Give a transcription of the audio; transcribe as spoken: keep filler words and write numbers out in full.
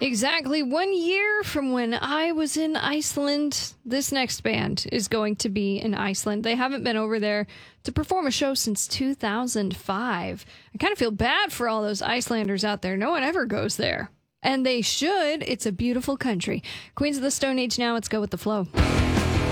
Exactly one year from when I was in Iceland, this next band is going to be in Iceland. They haven't been over there to perform a show since two thousand five. I kind of feel bad for all those Icelanders out there. No one ever goes there. And they should. It's a beautiful country. Queens of the Stone Age now. Let's go with the flow.